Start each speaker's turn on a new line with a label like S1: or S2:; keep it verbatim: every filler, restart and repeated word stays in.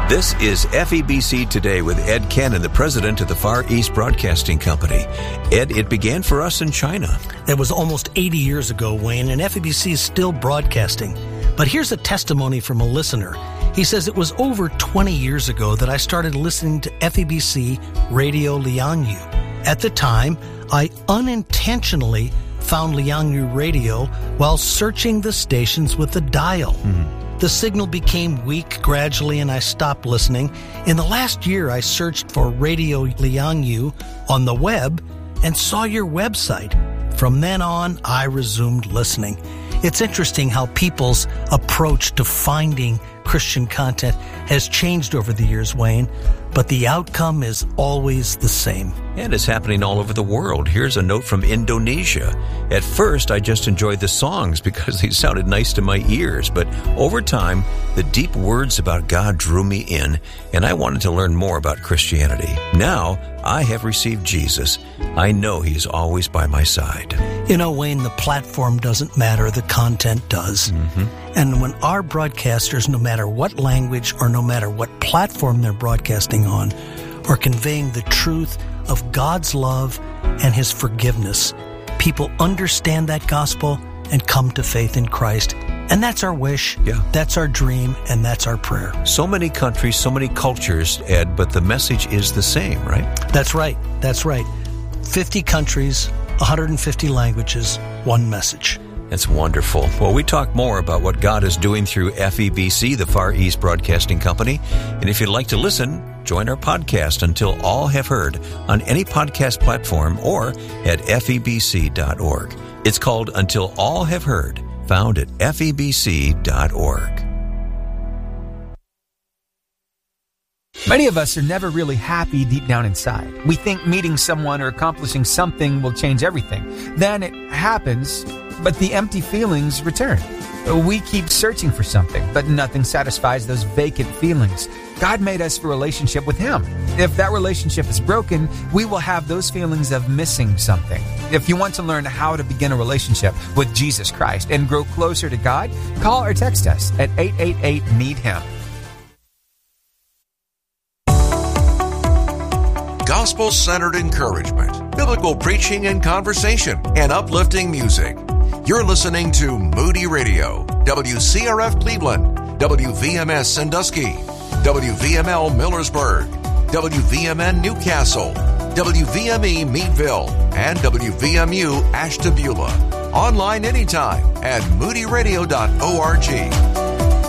S1: This is F E B C Today with Ed Cannon, the president of the Far East Broadcasting Company. Ed, it began for us in China.
S2: That was almost eighty years ago, Wayne, and F E B C is still broadcasting. But here's a testimony from a listener. He says it was over twenty years ago that I started listening to F E B C Radio Liangyu. At the time, I unintentionally found Liangyu Radio while searching the stations with the dial. Mm-hmm. The signal became weak gradually and I stopped listening. In the last year, I searched for Radio Liangyu on the web and saw your website. From then on, I resumed listening. It's interesting how people's approach to finding Christian content has changed over the years, Wayne, but the outcome is always the same.
S1: And it's happening all over the world. Here's a note from Indonesia. At first, I just enjoyed the songs because they sounded nice to my ears, but over time, the deep words about God drew me in, and I wanted to learn more about Christianity. Now, I have received Jesus. I know He's always by my side.
S2: You know, Wayne, the platform doesn't matter, the content does. Mm-hmm. And when our broadcasters, no matter what language or no matter what platform they're broadcasting on, are conveying the truth of God's love and His forgiveness, people understand that gospel and come to faith in Christ. And that's our wish,
S1: yeah.
S2: That's our dream, and that's our prayer.
S1: So many countries, so many cultures, Ed, but the message is the same, right?
S2: That's right, that's right. fifty countries, one hundred fifty languages, one message.
S1: That's wonderful. Well, we talk more about what God is doing through F E B C, the Far East Broadcasting Company. And if you'd like to listen, join our podcast Until All Have Heard on any podcast platform or at F E B C dot org. It's called Until All Have Heard, found at F E B C dot org.
S3: Many of us are never really happy deep down inside. We think meeting someone or accomplishing something will change everything. Then it happens, but the empty feelings return. We keep searching for something, but nothing satisfies those vacant feelings. God made us for a relationship with Him. If that relationship is broken, we will have those feelings of missing something. If you want to learn how to begin a relationship with Jesus Christ and grow closer to God, call or text us at eight eight eight, need him.
S4: Gospel-centered encouragement, biblical preaching and conversation, and uplifting music. You're listening to Moody Radio, W C R F Cleveland, W V M S Sandusky, W V M L Millersburg, W V M N Newcastle, W V M E Meadville, and W V M U Ashtabula. Online anytime at moody radio dot org.